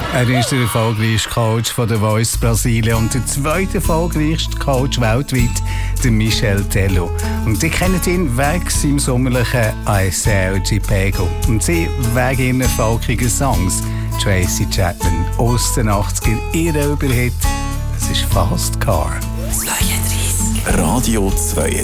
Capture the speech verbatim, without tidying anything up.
Er ist der erfolgreichste Coach von der Voice Brasilien und der zweite erfolgreichste Coach weltweit, der Michel Tello. Und Sie kennen ihn wegen seinem sommerlichen I Sergi Pego und sie wegen ihren erfolgreichen Songs. Tracy Chapman aus den achtziger, ihr Überhit, das ist Fast Car. zweiunddreißig. Radio zwei.